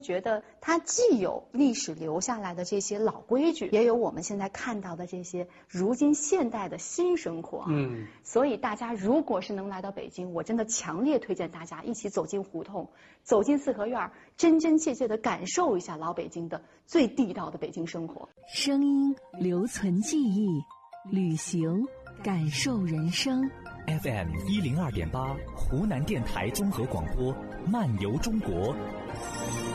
觉得它既有历史留下来的这些老规矩，也有我们现在看到的这些如今现代的新生活。所以大家如果是能来到北京，我真的强烈推荐大家一起走进胡同，走进四合院，真真切切地感受一下老北京的最地道的北京生活。 声音留存记忆，旅行感受人生。 FM 102.8，湖南电台综合广播，漫游中国。